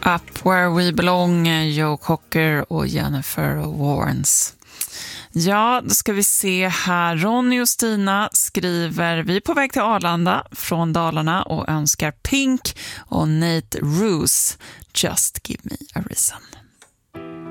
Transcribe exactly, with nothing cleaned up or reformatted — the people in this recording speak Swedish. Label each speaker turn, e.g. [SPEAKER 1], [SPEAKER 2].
[SPEAKER 1] Up Where We Belong, Joe Cocker och Jennifer Warnes. Ja, då ska vi se här. Ronny och Stina skriver: vi är på väg till Arlanda från Dalarna och önskar Pink och Nate Roos Just Give Me a Reason.